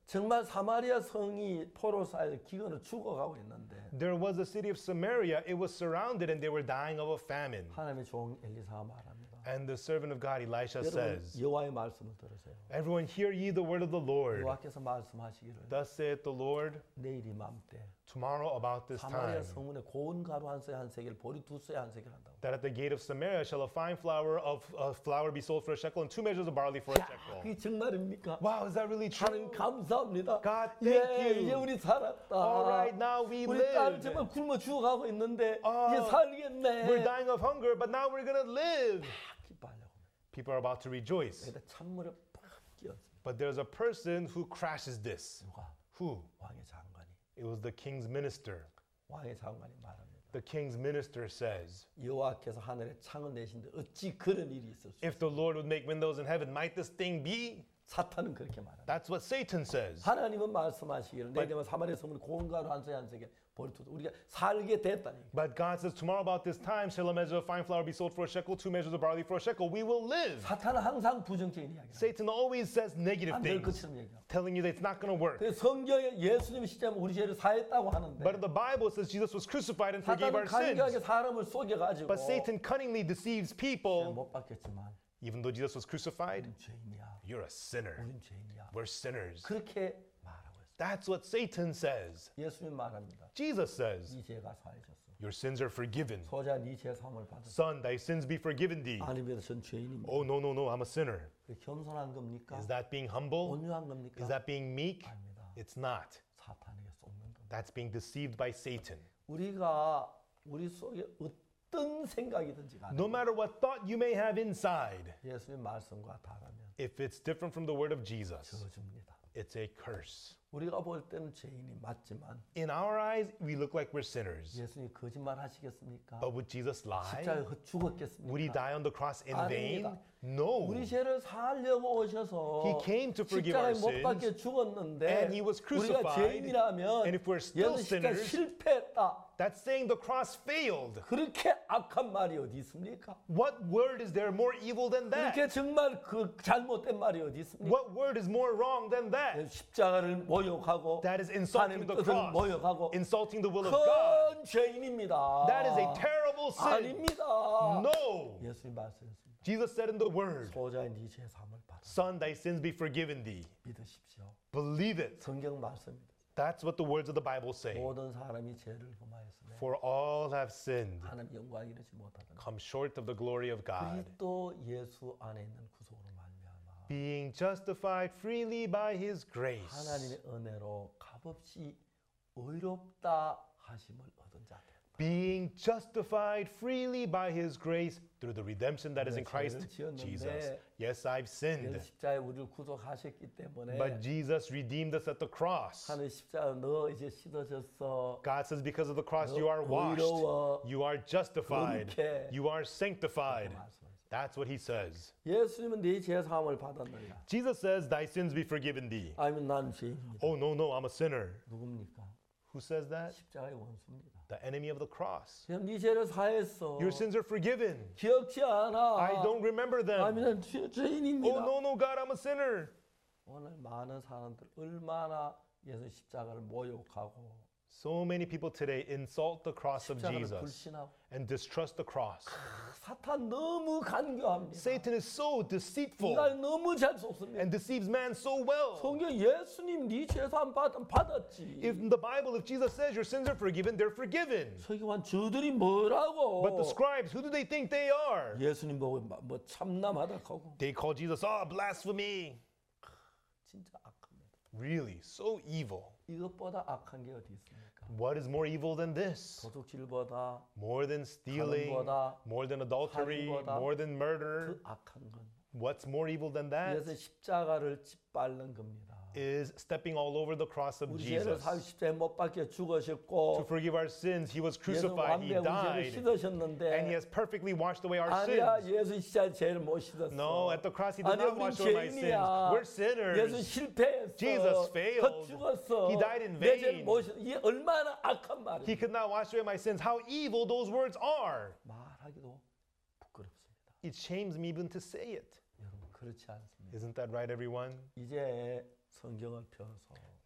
정말 사마리아 성이 포로 사이에서 기근으로 죽어가고 있는데 There was a city of Samaria. It was surrounded and they were dying of a famine. 하나님의 종 엘리사가 말합니다. And the servant of God, Elisha, 여러분 says, 여호와의 말씀을 들으세요. Everyone hear ye the word of the Lord. 여호와께서 말씀하시기를 Thus saith the Lord, 내일 이맘때 tomorrow about this 사마리아 time, 성문에 고운 가루 한 쇠 한 세겔 보리 두 쇠 한 세겔 한다고. that at the gate of Samaria shall a fine flour be sold for a shekel and 2 measures of barley for a shekel. 그게 정말입니까? Wow, is that really 하나님 true? 감사합니다. God, 예, thank 이제 you. 우리 살았다. All right, now we 우리 딸 live. 정말 굶어 죽어가고 있는데 아, 이제 살겠네. We're dying of hunger, but now we're going to live. 기뻐하려고. People are about to rejoice. 그래서 찬물에 팍 끼얹습니다. But there's a person who crashes this. 누가? Who? 왕의 장관이. It was the king's minister. 왕의 장관이 말합니다. The king's minister says, 여호와께서 하늘에 창을 내신데 어찌 그런 일이 있을 수 if the Lord would make windows in heaven, might this thing be? 사탄은 그렇게 말합니다. That's what Satan says. 하나님은 말씀하시기를 내일 되면 사마리아 성문에 고운 가루 한 쇠 한 세겔 보리 두 쇠 우리가 살게 됐다. But God says, tomorrow about this time shall a measure of fine flour be sold for a shekel, 2 measures of barley for a shekel. We will live. 사탄은 항상 부정적인 이야기를 Satan always says negative 안 될 things, 것처럼 얘기하고. telling you that it's not going to work. 그래서 성경에 예수님이 십자가에 우리 죄를 사했다고 하는데 But in the Bible it says Jesus was crucified and forgave 사탄은 our 간교하게 sins. 사람을 속여가지고 But Satan cunningly deceives people. 못 받겠지만 Even though Jesus was crucified, 우린 죄인이야. you're a sinner. 우린 죄인이야. We're sinners. 그렇게 말하고 있어요. That's what Satan says. 예수님 말합니다. Jesus says, 네 죄가 사해졌어. your sins are forgiven. 소자 네 죄 사함을 받았어. Son, thy sins be forgiven thee. 아닙니다. 전 죄인입니다. Oh, no, no, no, I'm a sinner. 그 겸손한 겁니까? Is that being humble? 온유한 겁니까? Is that being meek? 아닙니다. It's not. 사탄에게 속는 겁니다. That's being deceived by Satan. 우리가 우리 속에 어떤 생각이든지 간에 No matter what thought you may have inside, 예수님 말씀과 다르면 if it's different from the word of Jesus, 저주입니다. it's a curse. 우리가 볼 때는 죄인이 맞지만 In our eyes, we look like we're sinners. 예수님 거짓말 하시겠습니까? But would Jesus lie? 십자가에 Would he 죽었겠습니까? die on the cross in vain? 아닙니다. No. 우리 죄를 살려고 오셔서 He came to forgive 십자가에 our 못 sins, 박혀 죽었는데 and he was 우리가 crucified, 죄인이라면 and if we're still 예수 십자가 sinners, 실패했다. That's saying the cross failed. 그렇게 악한 말이 어디 있습니까? What word is there more evil than that? 그렇게 정말 그 잘못된 말이 어디 있습니까? What word is more wrong than that? 십자가를 모욕하고 That is insulting 하나님의 the 뜻을 cross, 모욕하고 insulting the will of God. 큰 죄인입니다. That is a terrible sin. 아닙니다. No. 예수님 말씀했습니다. Jesus said in the word, 소자의 네 죄 사함을 받아 Son, thy sins be forgiven thee. 믿으십시오. Believe it. 성경 말씀입니다. That's what the words of the Bible say. 모든 사람이 죄를 범하였으며 For all have sinned, 하나님 영광 이르지 못하더라. come short of the glory of God, 그리스도 예수 안에 있는 구속으로 말미암아 being justified freely by his grace. 하나님의 은혜로 값없이 의롭다 하심을 얻은 자들. Being justified freely by his grace through the redemption that is in 네, Christ 죄를 지었는데 Jesus. Yes, I've sinned. 예수 십자가에 우리를 구속하셨기 때문에 But Jesus redeemed us at the cross. 하늘 십자가 너 이제 씻어졌어. God says because of the cross you are washed, 의로워. you are justified, 거룩해. you are sanctified. 말씀하셨어요. That's what he says. 예수님은 네 죄 사함을 받았느냐? Jesus says, thy sins be forgiven thee. 아니면 난 죄인입니다. Oh, no, no, I'm a sinner. 누굽니까? Who says that? 십자가의 원수입니다. The enemy of the cross. 그냥 네 죄를 사했어. Your sins are forgiven. 기억지 않아. I don't remember them. 아니면 죄인입니다. Oh, no, no, God, I'm a sinner. 오늘 많은 사람들 얼마나 예수 십자가를 모욕하고 So many people today insult the cross of 십자가를 Jesus 불신하고 and distrust the cross. 사탄 너무 간교합니다. Satan is so deceitful 인간을 너무 잘 속습니다. and deceives man so well. 성경 예수님 네 죄사함 받았지. If in the Bible, if Jesus says your sins are forgiven, they're forgiven. 서기관 저들이 뭐라고? But the scribes, who do they think they are? 예수님 보고 뭐 참남하다 하고 They call Jesus, oh, blasphemy. 진짜 악합니다. Really, so evil. 이것보다 악한 게 어디 있습니까? What is more evil than this? 도둑질보다 More than stealing, 가늠보다, more than adultery, 살인보다 more than murder. 더 악한 건 What's more evil than that? 그래서 십자가를 짓밟는 겁니다. Is stepping all over the cross of 우리 죄를 Jesus. 사유 십자가에 못 박혀 To 죽으셨고 forgive our sins, he was 예수 crucified, he 완벽 우리 죄를 died, and he 씻으셨는데 has perfectly washed away our 아니야 sins. 예수 십자가에 죄를 못 씻었어. No, at the cross he did 아니 not 우린 wash away my sins. We're 죄인이야. 예수 sinners. 실패했어. Jesus failed. 더 죽었어. He died in 내 죄를 vain. 못 씻어. 이게 얼마나 악한 말이야. He could not wash away my sins. How evil those words are. 말하기도 부끄럽습니다. It shames me even to say it. 여러분 그렇지 않습니다. Isn't that right, everyone? 이제 성경을 펴서